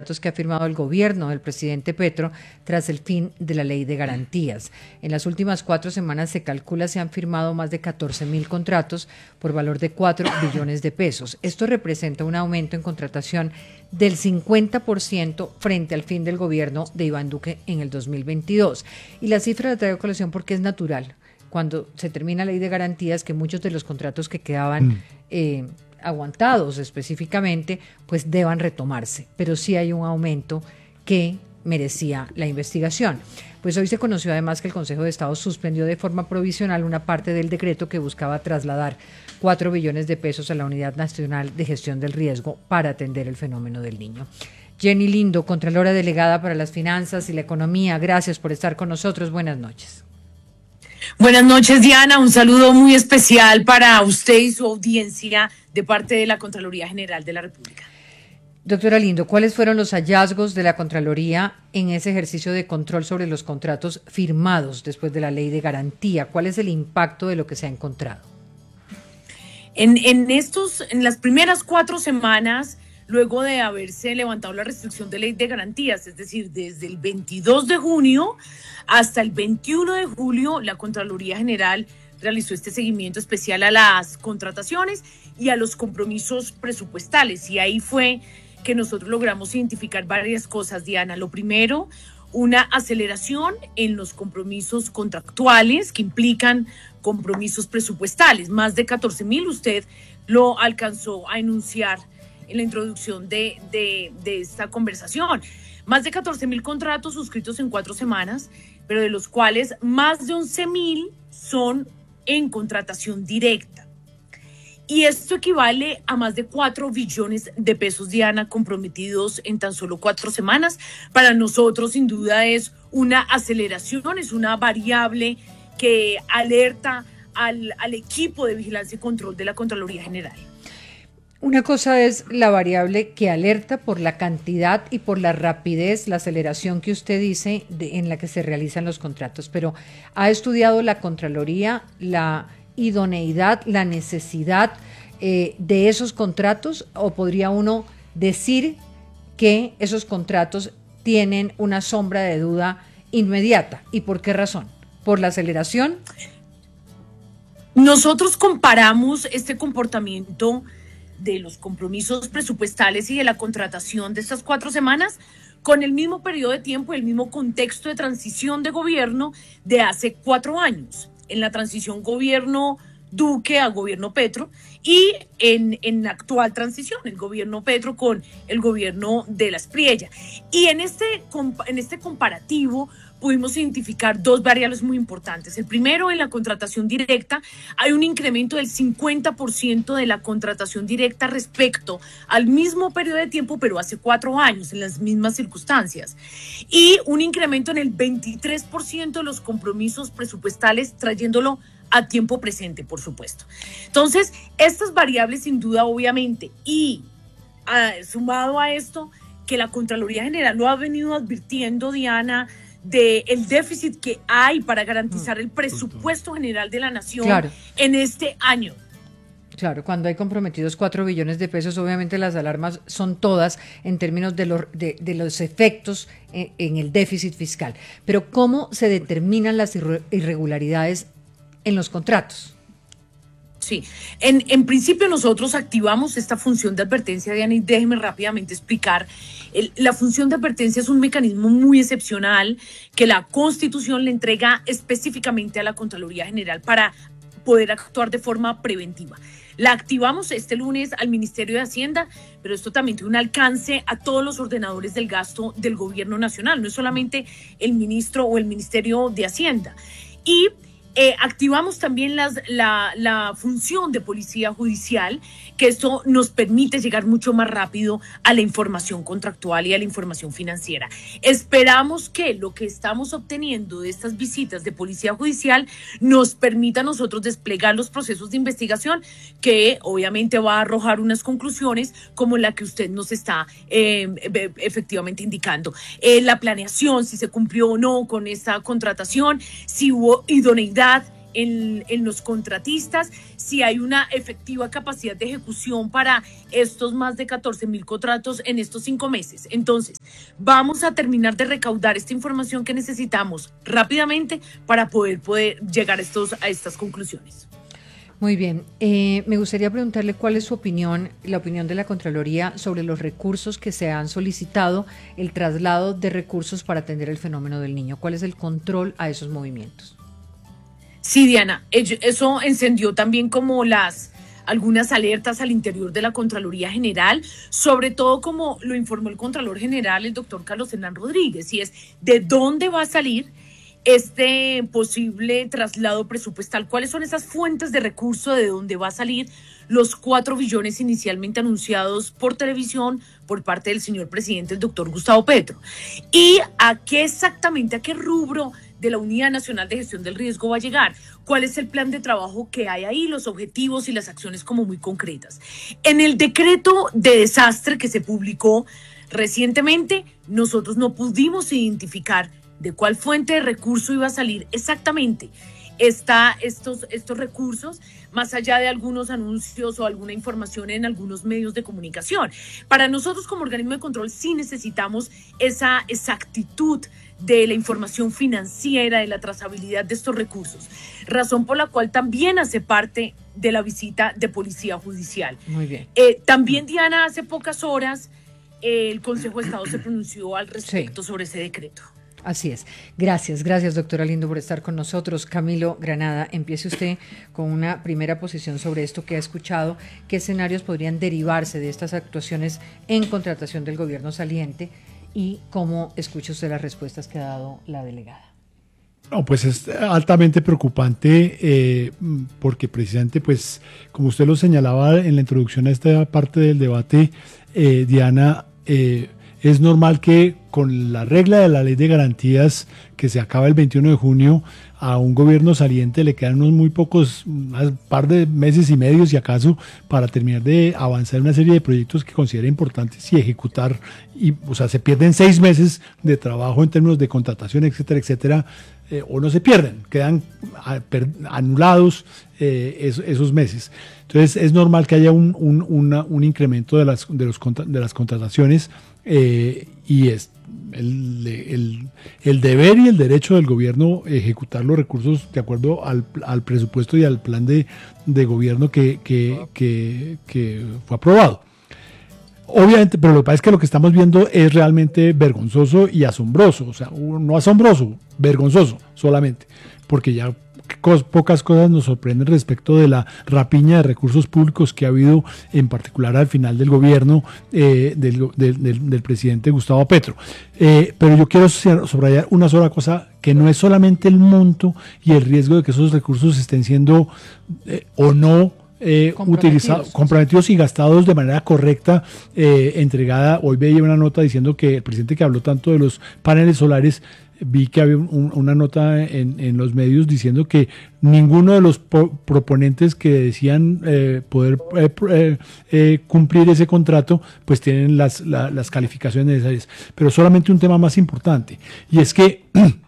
contratos que ha firmado el gobierno del presidente Petro tras el fin de la ley de garantías. En las últimas 4 semanas se calcula se han firmado más de 14.000 contratos por valor de 4 billones de pesos. Esto representa un aumento en contratación del 50% frente al fin del gobierno de Iván Duque en el 2022. Y la cifra la traigo a colación porque es natural. Cuando se termina la ley de garantías, que muchos de los contratos que quedaban aguantados específicamente, pues deban retomarse. Pero sí hay un aumento que merecía la investigación. Pues hoy se conoció además que el Consejo de Estado suspendió de forma provisional una parte del decreto que buscaba trasladar 4 billones de pesos a la Unidad Nacional de Gestión del Riesgo para atender el fenómeno del Niño. Jenny Lindo, Contralora Delegada para las Finanzas y la Economía, gracias por estar con nosotros. Buenas noches. Buenas noches, Diana. Un saludo muy especial para usted y su audiencia de parte de la Contraloría General de la República. Doctora Lindo, ¿cuáles fueron los hallazgos de la Contraloría en ese ejercicio de control sobre los contratos firmados después de la ley de garantía? ¿Cuál es el impacto de lo que se ha encontrado? En las primeras 4 semanas, luego de haberse levantado la restricción de ley de garantías, es decir, desde el 22 de junio hasta el 21 de julio, la Contraloría General realizó este seguimiento especial a las contrataciones y a los compromisos presupuestales. Y ahí fue que nosotros logramos identificar varias cosas, Diana. Lo primero, una aceleración en los compromisos contractuales que implican compromisos presupuestales. Más de 14.000, usted lo alcanzó a enunciar en la introducción de esta conversación. Más de 14.000 contratos suscritos en 4 semanas, pero de los cuales más de 11.000 son en contratación directa. Y esto equivale a más de 4 billones de pesos, Diana, comprometidos en tan solo 4 semanas. Para nosotros, sin duda, es una aceleración, es una variable que alerta al equipo de vigilancia y control de la Contraloría General. Una cosa es la variable que alerta por la cantidad y por la rapidez, la aceleración que usted dice en la que se realizan los contratos, pero ¿ha estudiado la Contraloría la idoneidad, la necesidad de esos contratos, o podría uno decir que esos contratos tienen una sombra de duda inmediata? ¿Y por qué razón? ¿Por la aceleración? Nosotros comparamos este comportamiento de los compromisos presupuestales y de la contratación de estas 4 semanas con el mismo periodo de tiempo, el mismo contexto de transición de gobierno de hace 4 años, en la transición gobierno Duque a gobierno Petro, y en la actual transición, el gobierno Petro con el gobierno de las Priella. Y en este comparativo pudimos identificar 2 variables muy importantes. El primero, en la contratación directa, hay un incremento del 50% de la contratación directa respecto al mismo periodo de tiempo, pero hace 4 años, en las mismas circunstancias. Y un incremento en el 23% de los compromisos presupuestales, trayéndolo a tiempo presente, por supuesto. Entonces, estas variables, sin duda, obviamente, y sumado a esto, que la Contraloría General lo ha venido advirtiendo, Diana, del déficit que hay para garantizar el presupuesto general de la nación, claro, en este año. Claro, cuando hay comprometidos 4 billones de pesos, obviamente las alarmas son todas en términos de los efectos en el déficit fiscal. Pero ¿cómo se determinan las irregularidades en los contratos? Sí, en principio nosotros activamos esta función de advertencia, Diana, y déjeme rápidamente explicar. La función de advertencia es un mecanismo muy excepcional que la Constitución le entrega específicamente a la Contraloría General para poder actuar de forma preventiva. La activamos este lunes al Ministerio de Hacienda, pero esto también tiene un alcance a todos los ordenadores del gasto del Gobierno Nacional, no es solamente el ministro o el Ministerio de Hacienda. Y activamos también la función de policía judicial, que esto nos permite llegar mucho más rápido a la información contractual y a la información financiera. Esperamos que lo que estamos obteniendo de estas visitas de policía judicial nos permita a nosotros desplegar los procesos de investigación, que obviamente va a arrojar unas conclusiones como la que usted nos está efectivamente indicando. La planeación, si se cumplió o no con esta contratación, si hubo idoneidad en los contratistas, si hay una efectiva capacidad de ejecución para estos más de 14.000 contratos en estos 5 meses. Entonces, vamos a terminar de recaudar esta información que necesitamos rápidamente para poder llegar a estas conclusiones. Muy bien. Me gustaría preguntarle cuál es su opinión, la opinión de la Contraloría sobre los recursos que se han solicitado, el traslado de recursos para atender el fenómeno del niño. ¿Cuál es el control a esos movimientos? Sí, Diana, eso encendió también como algunas alertas al interior de la Contraloría General, sobre todo como lo informó el Contralor General, el doctor Carlos Hernán Rodríguez, y es de dónde va a salir este posible traslado presupuestal, cuáles son esas fuentes de recursos, de dónde va a salir los 4 billones inicialmente anunciados por televisión por parte del señor presidente, el doctor Gustavo Petro, y a qué rubro de la Unidad Nacional de Gestión del Riesgo va a llegar, cuál es el plan de trabajo que hay ahí, los objetivos y las acciones como muy concretas. En el decreto de desastre que se publicó recientemente, nosotros no pudimos identificar de cuál fuente de recurso iba a salir exactamente estos recursos, más allá de algunos anuncios o alguna información en algunos medios de comunicación. Para nosotros como organismo de control sí necesitamos esa exactitud de la información financiera, de la trazabilidad de estos recursos, razón por la cual también hace parte de la visita de Policía Judicial. Muy bien. También, Diana, hace pocas horas el Consejo de Estado se pronunció al respecto sobre ese decreto. Así es. Gracias, doctora Lindo, por estar con nosotros. Camilo Granada, empiece usted con una primera posición sobre esto que ha escuchado. ¿Qué escenarios podrían derivarse de estas actuaciones en contratación del gobierno saliente? ¿Y cómo escucha usted las respuestas que ha dado la delegada? No, pues es altamente preocupante porque precisamente, pues, como usted lo señalaba en la introducción a esta parte del debate, Diana, es normal que con la regla de la ley de garantías que se acaba el 21 de junio, a un gobierno saliente le quedan unos muy pocos, un par de meses y medio, si acaso, para terminar de avanzar una serie de proyectos que considera importantes y ejecutar. Y, o sea, se pierden 6 meses de trabajo en términos de contratación, etcétera, etcétera, o no se pierden, quedan anulados esos meses. Entonces es normal que haya un incremento de las contrataciones y es el deber y el derecho del gobierno ejecutar los recursos de acuerdo al presupuesto y al plan de gobierno que fue aprobado. Obviamente, pero lo que pasa es que lo que estamos viendo es realmente vergonzoso y asombroso, o sea, no asombroso, vergonzoso solamente, porque ya pocas cosas nos sorprenden respecto de la rapiña de recursos públicos que ha habido, en particular al final del gobierno del presidente Gustavo Petro. Pero yo quiero subrayar una sola cosa, que no es solamente el monto y el riesgo de que esos recursos estén siendo o no comprometidos y gastados de manera correcta, entregada. Hoy veía una nota diciendo que el presidente, que habló tanto de los paneles solares, vi que había una nota en los medios diciendo que ninguno de los proponentes que decían poder cumplir ese contrato pues tienen las calificaciones necesarias. Pero solamente un tema más importante, y es que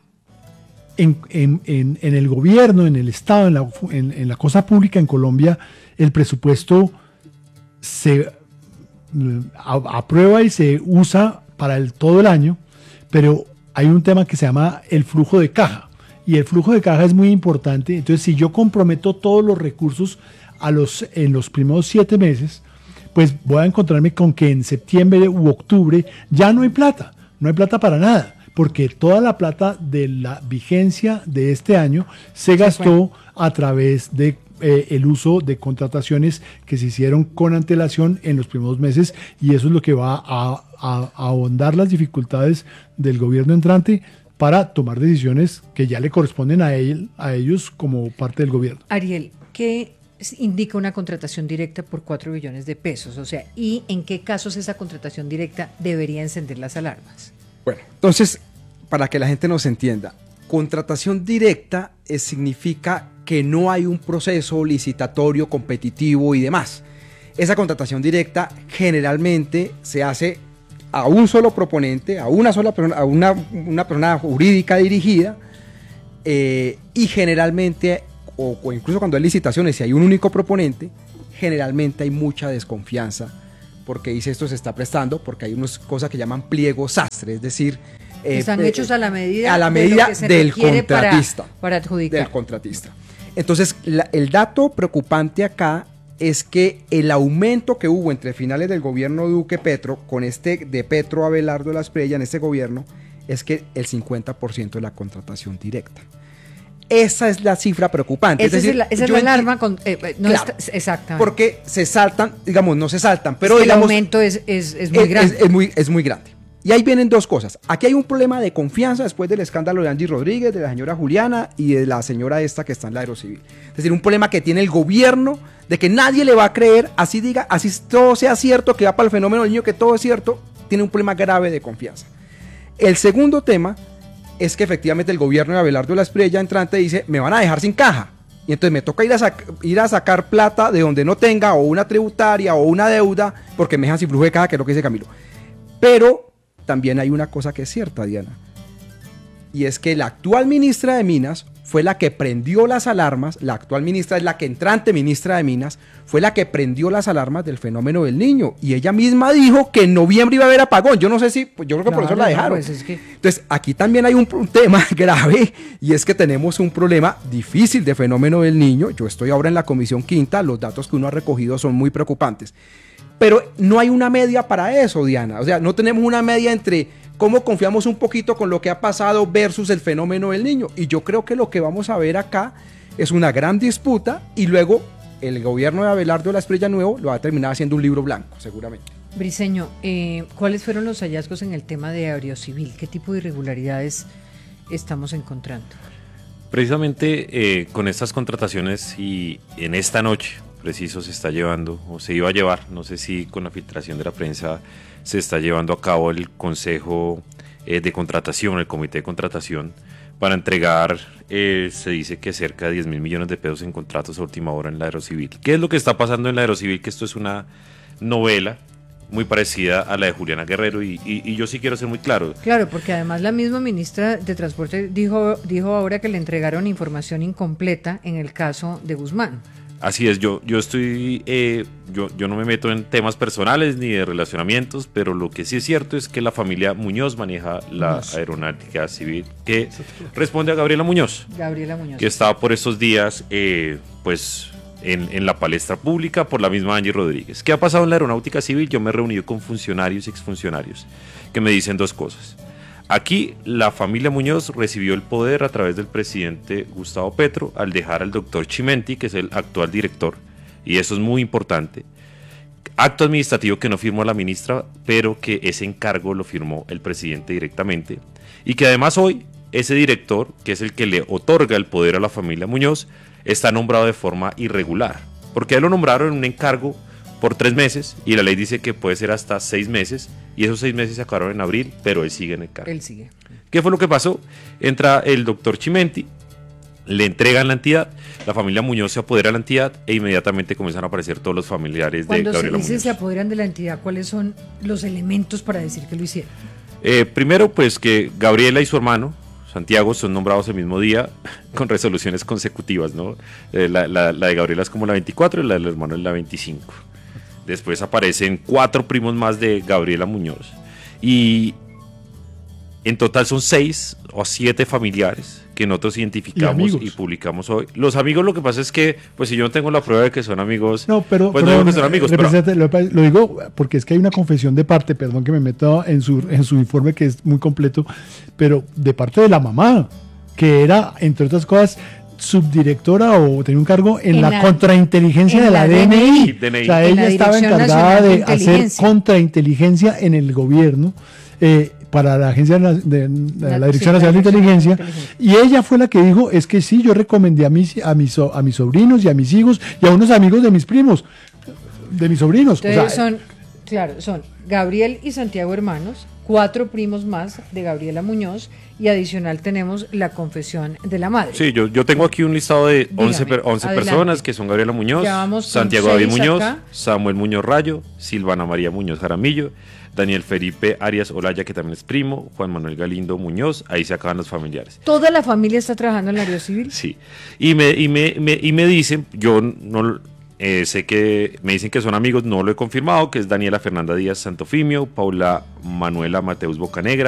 en el gobierno, en el Estado, en la cosa pública en Colombia, el presupuesto se aprueba y se usa para todo el año, pero hay un tema que se llama el flujo de caja, y el flujo de caja es muy importante. Entonces, si yo comprometo todos los recursos en los primeros 7 meses, pues voy a encontrarme con que en septiembre u octubre ya no hay plata para nada, porque toda la plata de la vigencia de este año se gastó a través de el uso de contrataciones que se hicieron con antelación en los primeros meses, y eso es lo que va a ahondar las dificultades del gobierno entrante para tomar decisiones que ya le corresponden a ellos como parte del gobierno. Ariel, ¿qué indica una contratación directa por 4 billones de pesos? O sea, ¿y en qué casos esa contratación directa debería encender las alarmas? Bueno, entonces, para que la gente nos entienda, contratación directa significa que no hay un proceso licitatorio, competitivo y demás. Esa contratación directa generalmente se hace a un solo proponente, a una sola persona, a una persona jurídica dirigida, y generalmente o incluso cuando hay licitaciones y hay un único proponente, generalmente hay mucha desconfianza porque dice esto se está prestando, porque hay unas cosas que llaman pliegos sastre, es decir, están hechos a la medida del contratista. Para adjudicar. Del contratista. Entonces, el dato preocupante acá es que el aumento que hubo entre finales del gobierno Duque-Petro, con de Petro-Abelardo Lasprilla en este gobierno, es que el 50% de la contratación directa. Esa es la cifra preocupante. Esa es la alarma. Claro, exactamente. Porque se saltan, digamos, no se saltan, pero el digamos, aumento es muy grande. Es muy grande. Y ahí vienen dos cosas. Aquí hay un problema de confianza después del escándalo de Angie Rodríguez, de la señora Juliana y de la señora esta que está en la Aerocivil. Es decir, un problema que tiene el gobierno de que nadie le va a creer, así todo sea cierto, que va para el fenómeno del niño, que todo es cierto, tiene un problema grave de confianza. El segundo tema es que efectivamente el gobierno de Abelardo Lasprilla entrante dice, me van a dejar sin caja. Y entonces me toca ir a sacar plata de donde no tenga, o una tributaria, o una deuda, porque me dejan sin flujo de caja, que es lo que dice Camilo. Pero también hay una cosa que es cierta, Diana, y es que la actual ministra de Minas fue la que prendió las alarmas, la actual ministra es la que entrante ministra de Minas, fue la que prendió las alarmas del fenómeno del niño, y ella misma dijo que en noviembre iba a haber apagón. Yo no sé si, pues yo creo que por eso la dejaron. Pues entonces, aquí también hay un tema grave, y es que tenemos un problema difícil de fenómeno del niño. Yo estoy ahora en la Comisión Quinta, los datos que uno ha recogido son muy preocupantes. Pero no hay una media para eso, Diana. O sea, no tenemos una media entre cómo confiamos un poquito con lo que ha pasado versus el fenómeno del niño. Y yo creo que lo que vamos a ver acá es una gran disputa, y luego el gobierno de Abelardo Lasprilla Nuevo lo va a terminar haciendo un libro blanco, seguramente. Briceño, ¿cuáles fueron los hallazgos en el tema de Aerocivil? ¿Qué tipo de irregularidades estamos encontrando? Precisamente con estas contrataciones, y en esta noche preciso se está llevando, o se iba a llevar, no sé si con la filtración de la prensa se está llevando a cabo el consejo de contratación, el comité de contratación, para entregar, se dice que cerca de 10.000 millones de pesos en contratos a última hora en la Aerocivil. ¿Qué es lo que está pasando en la Aerocivil? Que esto es una novela muy parecida a la de Juliana Guerrero, y yo sí quiero ser muy claro. Claro, porque además la misma ministra de Transporte dijo ahora que le entregaron información incompleta en el caso de Guzmán. Así es, yo no me meto en temas personales ni de relacionamientos, pero lo que sí es cierto es que la familia Muñoz maneja la aeronáutica civil, que responde a Gabriela Muñoz, que estaba por estos días pues en la palestra pública por la misma Angie Rodríguez. ¿Qué ha pasado en la aeronáutica civil? Yo me he reunido con funcionarios y exfuncionarios que me dicen dos cosas. Aquí la familia Muñoz recibió el poder a través del presidente Gustavo Petro al dejar al doctor Chimenti, que es el actual director, y eso es muy importante. Acto administrativo que no firmó la ministra, pero que ese encargo lo firmó el presidente directamente, y que además hoy ese director, que es el que le otorga el poder a la familia Muñoz, está nombrado de forma irregular, porque a él lo nombraron en un encargo por 3 meses, y la ley dice que puede ser hasta 6 meses, y esos 6 meses se acabaron en abril, pero él sigue en el cargo. Él sigue. ¿Qué fue lo que pasó? Entra el doctor Chimenti, le entregan la entidad, la familia Muñoz se apodera de la entidad, e inmediatamente comienzan a aparecer todos los familiares de Gabriela Muñoz. Cuando se dice se apoderan de la entidad, ¿cuáles son los elementos para decir que lo hicieron? Primero, pues que Gabriela y su hermano Santiago son nombrados el mismo día con resoluciones consecutivas, ¿no? La de Gabriela es como la 24 y la del hermano es la 25. Después aparecen 4 primos más de Gabriela Muñoz. Y en total son 6 o 7 familiares que nosotros identificamos y publicamos hoy. Los amigos, lo que pasa es que, pues si yo no tengo la prueba de que son amigos, no, pero, pues no digo que son amigos. Lo digo porque es que hay una confesión de parte, perdón que me meto en su informe que es muy completo, pero de parte de la mamá, que era, entre otras cosas, subdirectora o tenía un cargo en la contrainteligencia de la DNI. O sea, ella estaba encargada de hacer contrainteligencia en el gobierno para la agencia de la Dirección Nacional de Inteligencia, y ella fue la que dijo, es que sí, yo recomendé a mis sobrinos y a mis hijos y a unos amigos de mis primos, de mis sobrinos. Entonces son Gabriel y Santiago hermanos, 4 primos más de Gabriela Muñoz y adicional tenemos la confesión de la madre. Sí, yo tengo aquí un listado de 11 Dígame, personas que son Gabriela Muñoz, Ya vamos con Santiago David 6 Muñoz, acá. Samuel Muñoz Rayo, Silvana María Muñoz Jaramillo, Daniel Felipe Arias Olaya, que también es primo, Juan Manuel Galindo Muñoz, ahí se acaban los familiares. Toda la familia está trabajando en el área civil. Sí, y me dicen, yo no sé que me dicen que son amigos, no lo he confirmado, que es Daniela Fernanda Díaz Santofimio, Paula Manuela Mateus Bocanegra,